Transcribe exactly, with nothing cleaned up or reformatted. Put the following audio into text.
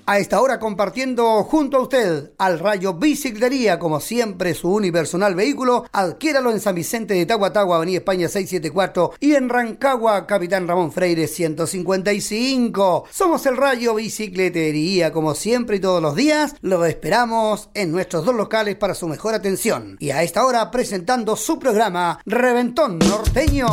A esta hora compartiendo junto a usted al Rayo Bicicletería, como siempre su unipersonal vehículo. Adquiéralo en San Vicente de Tahuatahua, Avenida España seiscientos setenta y cuatro y en Rancagua, Capitán Ramón Freire ciento cincuenta y cinco. Somos el Rayo Bicicletería, como siempre y todos los días. Lo esperamos en nuestros dos locales para su mejor atención. Y a esta hora presentando su programa Reventón Norteño.